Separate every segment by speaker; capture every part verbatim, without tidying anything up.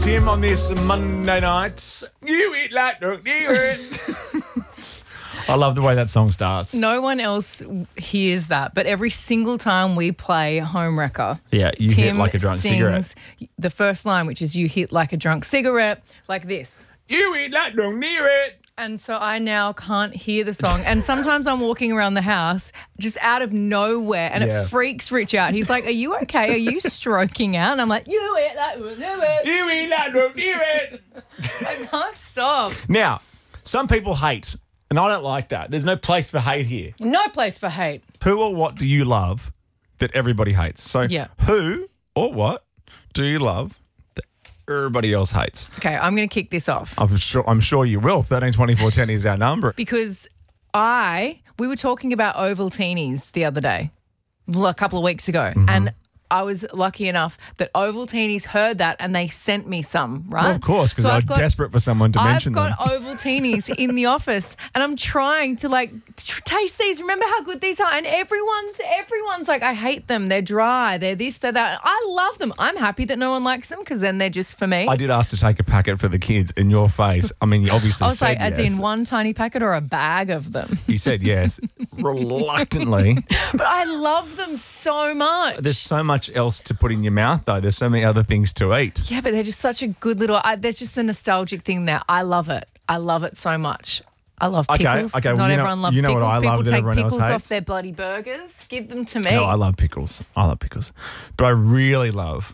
Speaker 1: Tim on this Monday night. You eat like don't you it. I love the way that song starts.
Speaker 2: No one else hears that, but every single time we play Home Wrecker,
Speaker 1: Yeah, you
Speaker 2: Tim
Speaker 1: hit like a drunk
Speaker 2: sings
Speaker 1: cigarette.
Speaker 2: the first line, which is you hit like a drunk cigarette, like this.
Speaker 1: You eat like don't near it.
Speaker 2: And so I now can't hear the song. And sometimes I'm walking around the house just out of nowhere and
Speaker 1: Yeah.
Speaker 2: it freaks Rich out. He's like, are you okay? Are you stroking out? And I'm like, you eat that, you it.
Speaker 1: You eat like don't near it.
Speaker 2: I can't stop.
Speaker 1: Now, some people hate, and I don't like that. There's no place for hate here.
Speaker 2: No place for hate.
Speaker 1: Who or what do you love that everybody hates? So
Speaker 2: Yeah.
Speaker 1: who or what do you love that everybody else hates?
Speaker 2: Okay, I'm going to kick this off.
Speaker 1: I'm sure I'm sure you will. thirteen twenty-four ten is our number.
Speaker 2: Because I, we were talking about Ovaltinis the other day, well, a couple of weeks ago,
Speaker 1: Mm-hmm.
Speaker 2: and I was lucky enough that Ovaltinis heard that and they sent me some, right?
Speaker 1: Well, of course, because
Speaker 2: So
Speaker 1: I was
Speaker 2: I've got-
Speaker 1: desperate for someone to mention
Speaker 2: I've got
Speaker 1: them.
Speaker 2: Ovaltinis in the office and I'm trying to like tr- taste these. Remember how good these are? And everyone's everyone's like, I hate them. They're dry. They're this, they're that. I love them. I'm happy that no one likes them because then they're just for me.
Speaker 1: I did ask to take a packet for the kids in your face. I mean, you obviously
Speaker 2: I was
Speaker 1: said
Speaker 2: like, as
Speaker 1: yes.
Speaker 2: in one tiny packet or a bag of them.
Speaker 1: You said yes, reluctantly.
Speaker 2: But I love them so much.
Speaker 1: There's so much else to put in your mouth, though. There's so many other things to eat.
Speaker 2: Yeah, but they're just such a good little. I, there's just a nostalgic thing there. I love it. I love it so much. I love
Speaker 1: Okay,
Speaker 2: pickles.
Speaker 1: okay, well,
Speaker 2: Not
Speaker 1: you know-
Speaker 2: everyone loves
Speaker 1: you know what
Speaker 2: pickles.
Speaker 1: I love
Speaker 2: People
Speaker 1: that
Speaker 2: take
Speaker 1: everyone else
Speaker 2: pickles off
Speaker 1: hates?
Speaker 2: their bloody burgers. Give them to me.
Speaker 1: No, I love pickles. I love pickles. But I really love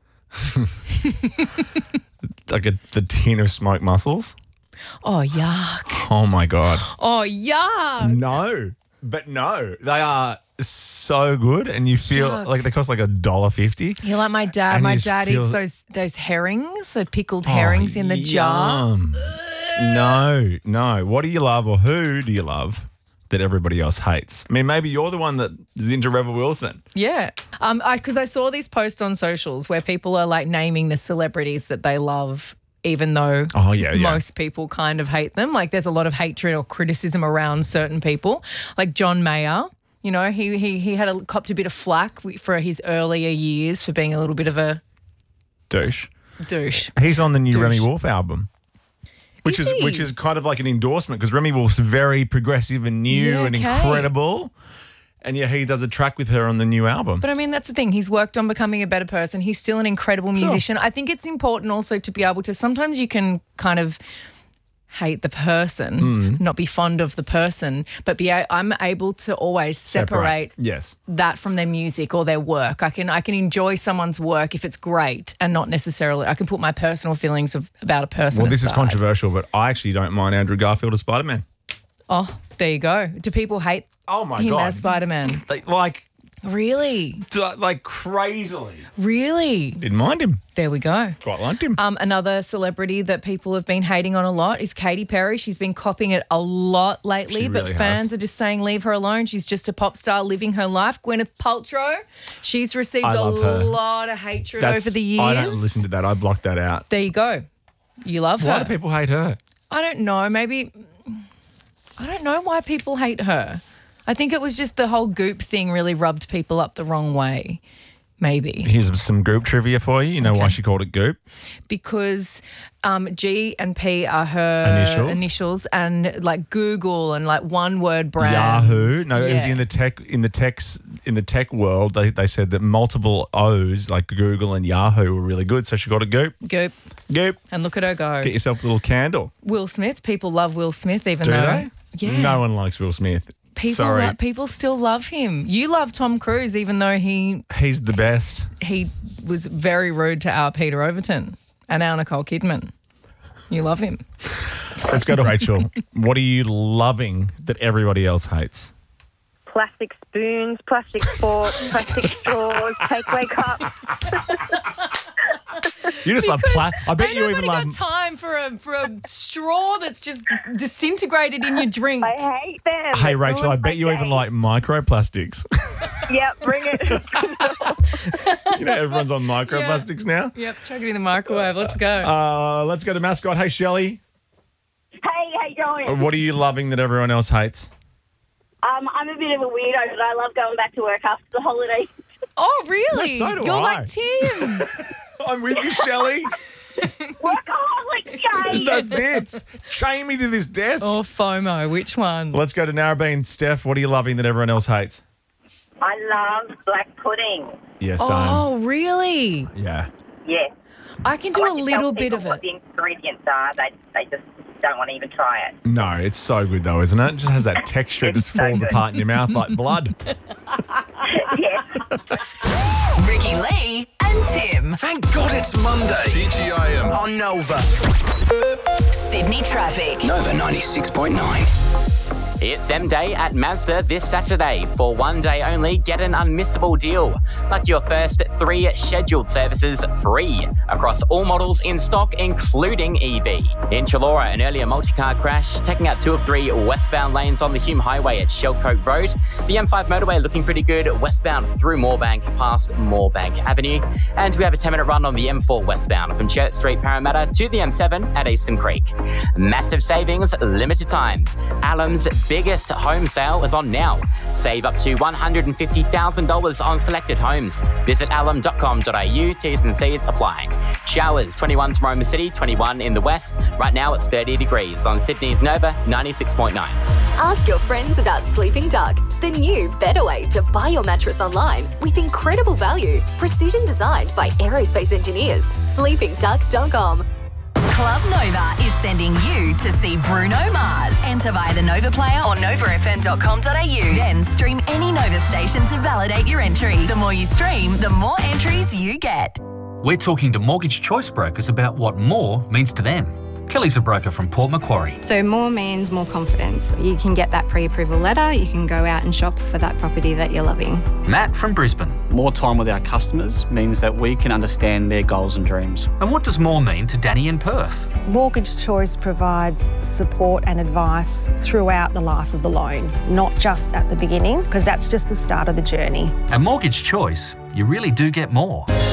Speaker 1: like a, the tin of smoked mussels.
Speaker 2: oh yuck!
Speaker 1: Oh, my God.
Speaker 2: Oh yuck!
Speaker 1: No, but no. They are so good, and you feel
Speaker 2: Yuck.
Speaker 1: like they cost like a dollar fifty.
Speaker 2: You're like my dad.
Speaker 1: And
Speaker 2: My
Speaker 1: you just
Speaker 2: dad
Speaker 1: feel-
Speaker 2: eats those those herrings, the pickled herrings
Speaker 1: Oh,
Speaker 2: in the jar.
Speaker 1: yum. No, no. What do you love, or who do you love that everybody else hates? I mean, maybe you're the one that is into Rebel Wilson.
Speaker 2: Yeah. Um, I because I saw these posts on socials where people are like naming the celebrities that they love, even though
Speaker 1: Oh, yeah, yeah.
Speaker 2: most people kind of hate them. Like there's a lot of hatred or criticism around certain people, like John Mayer. You know, he he he had a copped a bit of flack for his earlier years for being a little bit of a
Speaker 1: Douche.
Speaker 2: douche.
Speaker 1: He's on the new
Speaker 2: Douche.
Speaker 1: Remy Wolf album. Which
Speaker 2: Is
Speaker 1: is,
Speaker 2: he?
Speaker 1: which is kind of like an endorsement because Remy Wolf's very progressive and new
Speaker 2: Yeah,
Speaker 1: and
Speaker 2: okay.
Speaker 1: incredible. And yeah, he does a track with her on the new album.
Speaker 2: But I mean, that's the thing. He's worked on becoming a better person. He's still an incredible musician. I think it's important also to be able to, sometimes you can kind of hate the person,
Speaker 1: Mm.
Speaker 2: not be fond of the person, but be a- I'm able to always separate,
Speaker 1: Yes.
Speaker 2: that from their music or their work. I can I can enjoy someone's work if it's great and not necessarily, I can put my personal feelings of, about a person
Speaker 1: Well, this is
Speaker 2: aside.
Speaker 1: controversial, but I actually don't mind Andrew Garfield as Spider-Man.
Speaker 2: Oh, there you go. Do people hate
Speaker 1: Oh, my
Speaker 2: him
Speaker 1: God.
Speaker 2: as Spider-Man?
Speaker 1: Like, like,
Speaker 2: Really?
Speaker 1: like crazily.
Speaker 2: Really?
Speaker 1: Didn't mind him.
Speaker 2: There we go.
Speaker 1: Quite liked him.
Speaker 2: Um, another celebrity that people have been hating on a lot is Katy Perry. She's been copying it a lot lately,
Speaker 1: She
Speaker 2: but
Speaker 1: really
Speaker 2: fans
Speaker 1: has.
Speaker 2: are just saying leave her alone. She's just a pop star living her life. Gwyneth Paltrow, she's received
Speaker 1: I
Speaker 2: a
Speaker 1: love her.
Speaker 2: lot of hatred
Speaker 1: That's,
Speaker 2: over the years.
Speaker 1: I don't listen to that. I blocked that out.
Speaker 2: There you go. You love
Speaker 1: Why
Speaker 2: her.
Speaker 1: do people hate her?
Speaker 2: I don't know. Maybe I don't know why people hate her. I think it was just the whole Goop thing really rubbed people up the wrong way. Maybe.
Speaker 1: Here's some Goop trivia for you. You know why she called it Goop?
Speaker 2: Because um, G and P are her
Speaker 1: Initials?
Speaker 2: initials, and like Google and like one word brands.
Speaker 1: Yahoo. No, it was
Speaker 2: Yeah.
Speaker 1: in the tech in the techs in the tech world. They they said that multiple O's like Google and Yahoo were really good, so she got a Goop.
Speaker 2: Goop.
Speaker 1: Goop.
Speaker 2: And look at her go.
Speaker 1: Get yourself a little candle.
Speaker 2: Will Smith. People love Will Smith, even
Speaker 1: Do
Speaker 2: though
Speaker 1: they?
Speaker 2: yeah,
Speaker 1: No one likes Will Smith.
Speaker 2: people
Speaker 1: Sorry,
Speaker 2: lo- people still love him. You love Tom Cruise, even though he
Speaker 1: he's the best.
Speaker 2: he was very rude to our Peter Overton and our Nicole Kidman. You love him.
Speaker 1: Let's go to Rachel. What are you loving that everybody else hates?
Speaker 3: Plastic spoons, plastic forks, plastic straws, takeaway cups.
Speaker 1: You just love pla- I bet
Speaker 2: ain't
Speaker 1: you even
Speaker 2: nobody
Speaker 1: love.
Speaker 2: got time for a for a straw that's just disintegrated in your drink.
Speaker 3: I hate them.
Speaker 1: Hey
Speaker 3: It
Speaker 1: Rachel, I
Speaker 3: ruins
Speaker 1: bet
Speaker 3: my
Speaker 1: you even
Speaker 3: day.
Speaker 1: like microplastics.
Speaker 3: Yep, bring it.
Speaker 1: You know everyone's on microplastics now.
Speaker 2: Yep, chuck it in the microwave. Let's go.
Speaker 1: Uh, let's go to mascot. Hey Shelley,
Speaker 3: Hey, how you going?
Speaker 1: what are you loving that everyone else hates?
Speaker 3: Um, I'm a bit of a weirdo, but I love going back to work after the holidays.
Speaker 2: oh, really?
Speaker 1: No, so do
Speaker 2: You're
Speaker 1: I.
Speaker 2: like Tim.
Speaker 1: I'm with you, Shelley.
Speaker 3: Workaholic Jay.
Speaker 1: That's it. Chain me to this desk.
Speaker 2: Or FOMO, which one?
Speaker 1: Let's go to Narrabeen. Steph, what are you loving that everyone else hates?
Speaker 3: I love black pudding.
Speaker 1: Yes, same.
Speaker 2: Oh, really?
Speaker 1: Yeah.
Speaker 3: Yes.
Speaker 2: I can do
Speaker 3: I
Speaker 2: a
Speaker 3: like to
Speaker 2: little
Speaker 3: tell
Speaker 2: bit
Speaker 3: people
Speaker 2: of
Speaker 3: what
Speaker 2: it.
Speaker 3: the ingredients are. They, they just don't want to even try it.
Speaker 1: No, it's so good though, isn't it? It just has that texture. It
Speaker 3: It's
Speaker 1: just
Speaker 3: so
Speaker 1: falls
Speaker 3: good.
Speaker 1: apart in your mouth like blood.
Speaker 3: Yes.
Speaker 4: Ricky Lee and Tim.
Speaker 5: Thank God it's Monday. T G I M on Nova.
Speaker 4: Sydney traffic.
Speaker 5: Nova ninety-six point nine.
Speaker 6: It's M-Day at Mazda this Saturday. For one day only, get an unmissable deal. Like your first three scheduled services free across all models in stock, including E V. In Chullora, an earlier multi-car crash, taking out two of three westbound lanes on the Hume Highway at Shellcote Road. The M five motorway looking pretty good, westbound through Moorebank past Moorebank Avenue. And we have a ten-minute run on the M four westbound from Church Street, Parramatta to the M seven at Eastern Creek. Massive savings, limited time. Alum's biggest home sale is on now. Save up to one hundred fifty thousand dollars on selected homes. Visit alum dot com dot a u. T's and C's apply. Showers, twenty-one tomorrow in the city, twenty-one in the west. Right now it's thirty degrees on Sydney's Nova ninety-six point nine.
Speaker 7: Ask your friends about Sleeping Duck, the new, better way to buy your mattress online with incredible value. Precision designed by aerospace engineers. sleeping duck dot com.
Speaker 4: Club Nova is sending you to see Bruno Mars. Enter via the Nova player or nova f m dot com dot a u. Then stream any Nova station to validate your entry. The more you stream, the more entries you get.
Speaker 8: We're talking to Mortgage Choice Brokers about what more means to them. Kelly's a broker from Port Macquarie.
Speaker 9: So more means more confidence. You can get that pre-approval letter, you can go out and shop for that property that you're loving.
Speaker 8: Matt from Brisbane.
Speaker 10: More time with our customers means that we can understand their goals and dreams.
Speaker 8: And what does more mean to Danny in Perth?
Speaker 11: Mortgage Choice provides support and advice throughout the life of the loan, not just at the beginning, because that's just the start of the journey.
Speaker 8: At Mortgage Choice, you really do get more.